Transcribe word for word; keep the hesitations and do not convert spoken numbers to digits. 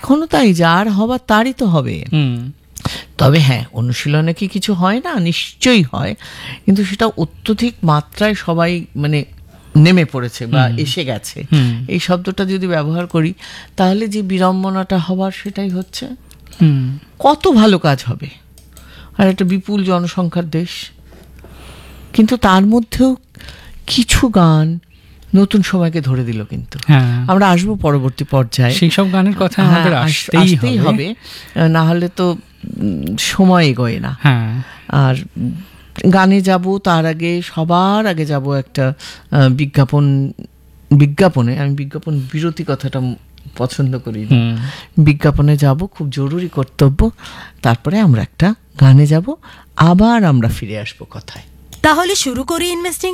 এখনো তাই, যার হবার তারই তো হবে। তবে হ্যাঁ, অনুশীলনে কি কিছু হয় না? নিশ্চয়ই হয়, কিন্তু সেটা অত্যধিক মাত্রায় সবাই মানে নেমে পড়েছে বা এসে গেছে, এই শব্দটা যদি ব্যবহার করি, তাহলে যে বিড়ম্বনাটা হবার সেটাই হচ্ছে। কত ভালো কাজ হবে, আর একটা বিপুল জনসংখ্যার দেশ, কিন্তু তার মধ্যেও কিছু গান নতুন সময়কে ধরে দিল। কিন্তু আমরা আসবো পরবর্তী পর্যায়ে, সেই সব গানের কথা আমাদের আসতেই হবে, না হলে তো সময় এগোয় না। আর গানে যাব তার আগে সবার আগে যাব একটা বিজ্ঞাপন বিজ্ঞাপনে আমি বিজ্ঞাপন বিরতি কথাটা পছন্দ করি, বিজ্ঞাপনে যাব, খুব জরুরি কর্তব্য। তারপরে আমরা একটা গানে যাব, আবার আমরা ফিরে আসবো কথায়। তাহলে শুরু করি ইনভেস্টিং